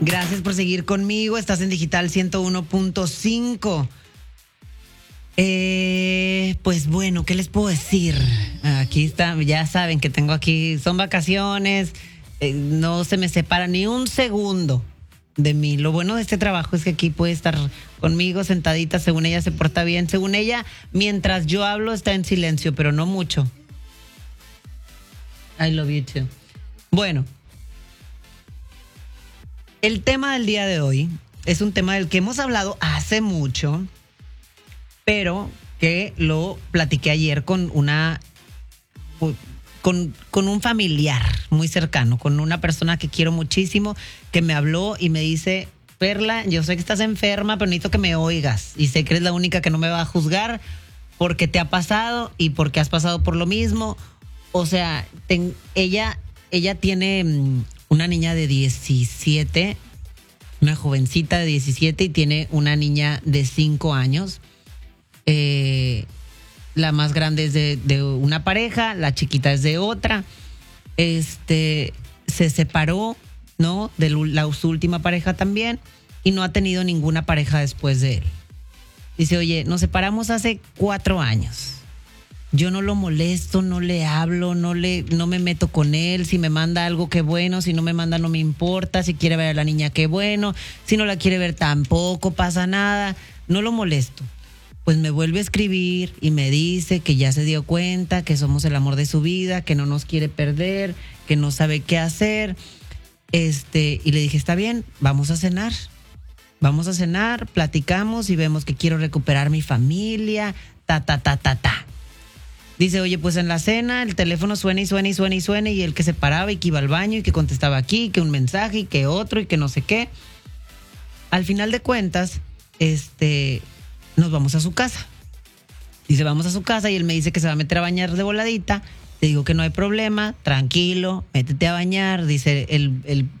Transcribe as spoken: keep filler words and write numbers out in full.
Gracias por seguir conmigo. Estás en Digital ciento uno punto cinco. Eh, pues bueno, ¿qué les puedo decir? Aquí está, ya saben que tengo aquí, son vacaciones, eh, no se me separa ni un segundo de mí. Lo bueno de este trabajo es que aquí puede estar conmigo sentadita, según ella se porta bien, según ella, mientras yo hablo está en silencio, pero no mucho. I love you too. Bueno, el tema del día de hoy es un tema del que hemos hablado hace mucho, pero que lo platiqué ayer con una con, con un familiar muy cercano, con una persona que quiero muchísimo, que me habló y me dice: Perla, yo sé que estás enferma, pero necesito que me oigas, y sé que eres la única que no me va a juzgar porque te ha pasado y porque has pasado por lo mismo. O sea, ten, ella, ella tiene um, una niña de diecisiete, una jovencita de diecisiete, y tiene una niña de cinco años. Eh, la más grande es de, de una pareja, la chiquita es de otra. Este se separó, ¿no? De la, su última pareja también, y no ha tenido ninguna pareja después de él. Dice: oye, nos separamos hace cuatro años. Yo no lo molesto, no le hablo, no le, no me meto con él. Si me manda algo, qué bueno. Si no me manda, no me importa. Si quiere ver a la niña, qué bueno. Si no la quiere ver, tampoco pasa nada. No lo molesto. Pues me vuelve a escribir y me dice que ya se dio cuenta que somos el amor de su vida, que no nos quiere perder, que no sabe qué hacer. Este, y le dije: está bien, vamos a cenar. Vamos a cenar, platicamos y vemos que quiero recuperar mi familia, ta, ta, ta, ta, ta. Dice: oye, pues en la cena el teléfono suena y suena y suena y suena, y él que se paraba y que iba al baño y que contestaba aquí, y que un mensaje y que otro y que no sé qué. Al final de cuentas, este... nos vamos a su casa. Dice: vamos a su casa, y él me dice que se va a meter a bañar de voladita. Le digo que no hay problema, tranquilo, métete a bañar. Dice: el, el,